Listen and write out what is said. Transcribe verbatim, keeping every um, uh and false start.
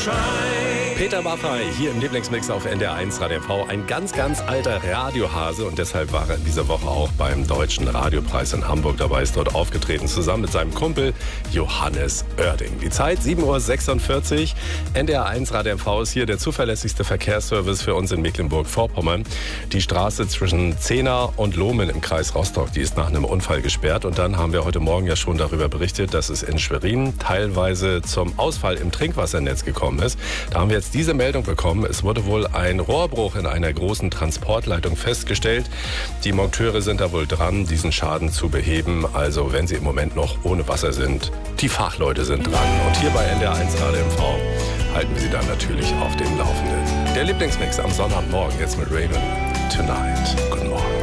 Peter Maffay hier im Lieblingsmix auf N D R eins Radio M V. Ein ganz, ganz alter Radiohase und deshalb war er in dieser Woche auch beim Deutschen Radiopreis in Hamburg dabei, ist dort aufgetreten, zusammen mit seinem Kumpel Johannes Oerding. Die Zeit sieben Uhr sechsundvierzig. N D R eins Radio M V ist hier der zuverlässigste Verkehrsservice für uns in Mecklenburg-Vorpommern. Die Straße zwischen Zehna und Lohmen im Kreis Rostock, die ist nach einem Unfall gesperrt. Und dann haben wir heute Morgen ja schon darüber berichtet, dass es in Schwerin teilweise zum Ausfall im Trinkwassernetz gekommen ist. Da haben wir jetzt diese Meldung bekommen. Es wurde wohl ein Rohrbruch in einer großen Transportleitung festgestellt. Die Monteure sind da wohl dran, diesen Schaden zu beheben. Also wenn Sie im Moment noch ohne Wasser sind, die Fachleute sind dran. Und hier bei N D R eins Radio M V halten wir Sie dann natürlich auf dem Laufenden. Der Lieblingsmix am Sonntagmorgen jetzt mit Raven Tonight. Guten Morgen.